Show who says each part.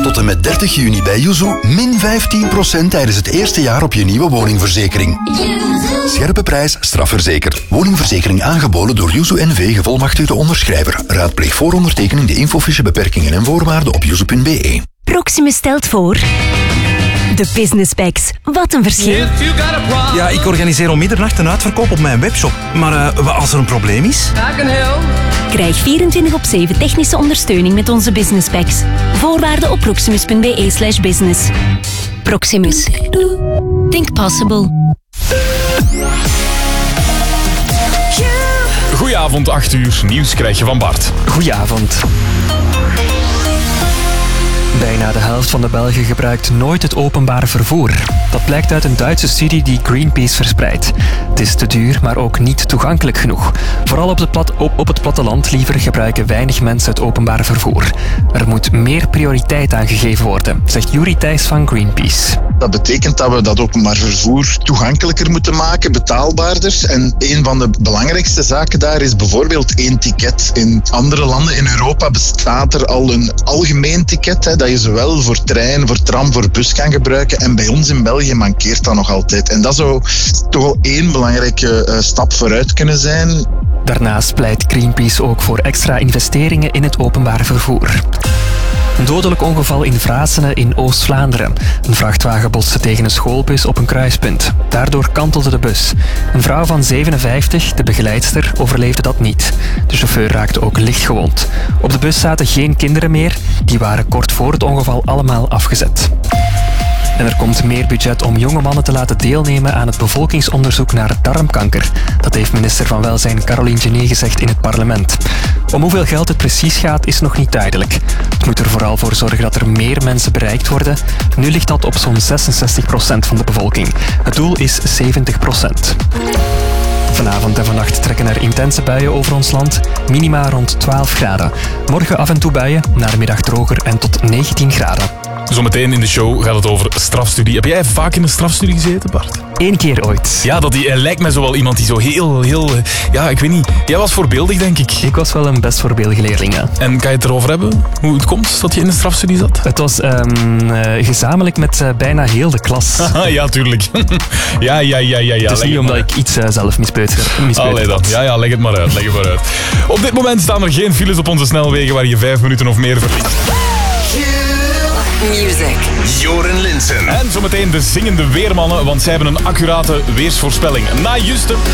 Speaker 1: Tot en met 30 juni bij Yuzu min 15% tijdens het eerste jaar op je nieuwe woningverzekering. Scherpe prijs, strafverzekerd. Woningverzekering aangeboden door Yuzu NV, gevolmachtigde onderschrijver. Raadpleeg voor ondertekening de infofiche, beperkingen en voorwaarden op yuzu.be.
Speaker 2: Proximus stelt voor... De Business Packs. Wat een verschil.
Speaker 3: Ja, ik organiseer om middernacht een uitverkoop op mijn webshop. Maar wat als er een probleem is?
Speaker 2: Krijg 24/7 technische ondersteuning met onze Business Packs. Voorwaarden op proximus.be/business. Proximus. Think possible.
Speaker 4: Goedenavond, 8 uur. Nieuws krijg je van Bart.
Speaker 5: Goedenavond. Bijna de helft van de Belgen gebruikt nooit het openbaar vervoer. Dat blijkt uit een Duitse studie die Greenpeace verspreidt. Het is te duur, maar ook niet toegankelijk genoeg. Vooral op het platteland liever gebruiken weinig mensen het openbaar vervoer. Er moet meer prioriteit aan gegeven worden, zegt Juri Thijs van Greenpeace.
Speaker 6: Dat betekent dat we dat openbaar vervoer toegankelijker moeten maken, betaalbaarder. En een van de belangrijkste zaken daar is bijvoorbeeld 1 ticket. In andere landen in Europa bestaat er al een algemeen ticket, dat je zowel voor trein, voor tram, voor bus kan gebruiken. En bij ons in België mankeert dat nog altijd. En dat zou toch wel één belangrijke stap vooruit kunnen zijn.
Speaker 5: Daarnaast pleit Greenpeace ook voor extra investeringen in het openbaar vervoer. Een dodelijk ongeval in Vrasene in Oost-Vlaanderen. Een vrachtwagen botste tegen een schoolbus op een kruispunt. Daardoor kantelde de bus. Een vrouw van 57, de begeleidster, overleefde dat niet. De chauffeur raakte ook licht gewond. Op de bus zaten geen kinderen meer. Die waren kort voor het ongeval allemaal afgezet. En er komt meer budget om jonge mannen te laten deelnemen aan het bevolkingsonderzoek naar darmkanker. Dat heeft minister van Welzijn Caroline Genet gezegd in het parlement. Om hoeveel geld het precies gaat is nog niet duidelijk. Het moet er vooral voor zorgen dat er meer mensen bereikt worden. Nu ligt dat op zo'n 66% van de bevolking. Het doel is 70%. Vanavond en vannacht trekken er intense buien over ons land. Minima rond 12 graden. Morgen af en toe buien, naar de middag droger en tot 19 graden.
Speaker 4: Zometeen in de show gaat het over strafstudie. Heb jij vaak in een strafstudie gezeten, Bart?
Speaker 5: 1 keer ooit.
Speaker 4: Ja, hij lijkt me zo wel iemand die zo heel... Ja, ik weet niet. Jij was voorbeeldig, denk ik.
Speaker 5: Ik was wel een best voorbeeldige leerling, ja.
Speaker 4: En kan je het erover hebben? Hoe het komt dat je in een strafstudie zat?
Speaker 5: Het was gezamenlijk met bijna heel de klas.
Speaker 4: Ja, tuurlijk. Ja.
Speaker 5: Het is niet omdat ik iets zelf mispeuterd
Speaker 4: Allee dan. Ja, leg het maar uit. Op dit moment staan er geen files op onze snelwegen waar je 5 minuten of meer verliest.
Speaker 7: Music.
Speaker 4: Joren Linsen. En zometeen de zingende weermannen, want zij hebben een accurate weersvoorspelling. Na Juste.